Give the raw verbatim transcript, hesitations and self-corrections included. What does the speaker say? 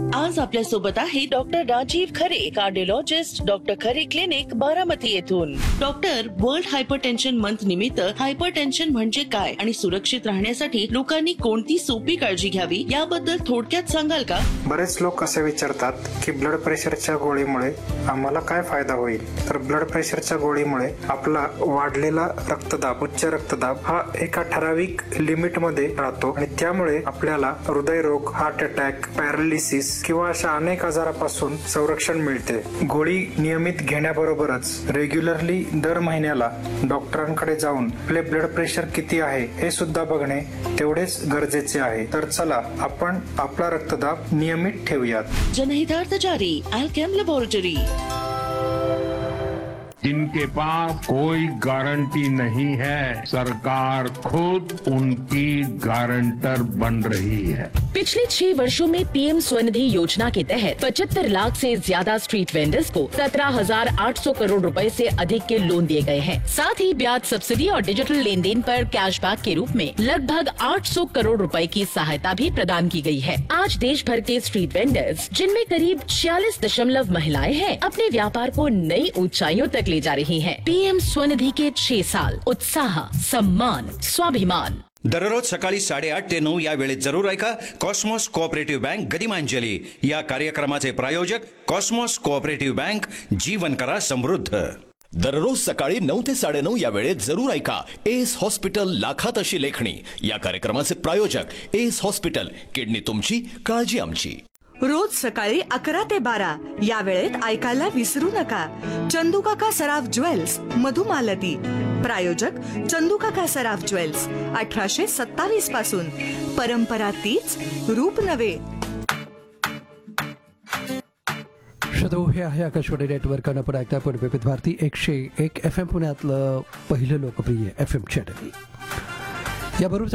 आज आपल्या सोबत आहे डॉक्टर राजीव खरे, कार्डिओलॉजिस्ट, डॉक्टर खरे क्लिनिक, बारामती येथून. डॉक्टर, वर्ल्ड हायपरटेन्शन मंथ निमित्त हायपरटेन्शन म्हणजे काय आणि सुरक्षित राहण्यासाठी लोकांनी कोणती सोपी काळजी घ्यावी याबद्दल थोडक्यात सांगाल का? बरेच लोक असे विचारतात की ब्लड प्रेशरच्या गोळीमुळे आम्हाला काय फायदा होईल. तर ब्लड प्रेशरच्या गोळीमुळे आपला वाढलेला रक्तदाब, उच्च रक्तदाब हा एका ठराविक लिमिट मध्ये राहतो आणि त्यामुळे आपल्याला हृदयरोग, हार्ट अटॅक, पॅरालिसिस किंवा अशा अनेक आजारापासून संरक्षण मिळते. गोळी नियमित घेण्याबरोबरच रेग्युलरली दर महिन्याला डॉक्टरांकडे जाऊन आपले ब्लड प्रेशर किती आहे हे सुद्धा बघणे तेवढेच गरजेचे आहे. तर चला आपण आपला रक्तदाब नियमित ठेवूयात. जनहितार्थ जारी, अल्केम लॅबोरेटरी. जिनके पास कोई गारंटी नहीं है, सरकार खुद उनकी गारंटर बन रही है. पिछले छह वर्षों में पीएम स्वनिधि योजना के तहत पचहत्तर लाख से ज्यादा स्ट्रीट वेंडर्स को सत्रह हजार आठ सौ करोड़ रुपए से अधिक के लोन दिए गए हैं. साथ ही ब्याज सब्सिडी और डिजिटल लेन देन पर कैशबैक के रूप में लगभग आठ सौ करोड़ रुपए की सहायता भी प्रदान की गई है. आज देश भर के स्ट्रीट वेंडर्स, जिनमें करीब छियालीस दशमलव महिलाएं हैं, अपने व्यापार को नई ऊंचाइयों तक ले जा रही हैं. पीएम स्वनिधि के छह साल, उत्साह, सम्मान, स्वाभिमान. दररोज सकाळी साडेआठ ते नऊ या वेळेत जरूर ऐका कॉस्मॉस कोऑपरेटिव्ह बँक गदिमांजली या कार्यक्रमाचे प्रायोजक कॉस्मॉस कोऑपरेटिव्ह बँक, जीवन करा समृद्ध. दररोज सकाळी नऊ ते साडेनऊ या वेळेत जरूर ऐका एस हॉस्पिटल, लाखात अशी लेखणी या कार्यक्रमाचे प्रायोजक एस हॉस्पिटल, किडनी तुमची, काळजी आमची. रोज सकाळी अकरा ते बारा या वेळेत ऐकायला विसरू नका चंदूकाका सराफ ज्वेल्स, मधुमालती. प्रायोजक चंदूकाका सराफ ज्वेल्स, अठराशे सत्तावीस पासून. परंपरा तीच, रूप नवे. शो हे आहे आकाशवाणी नेटवर्क आणि आपण ऐकता पण विविध भारती एकशे एक एफ एम पुण्यातलं पहिलं लोकप्रिय एफ एम चॅनल. याबरोबर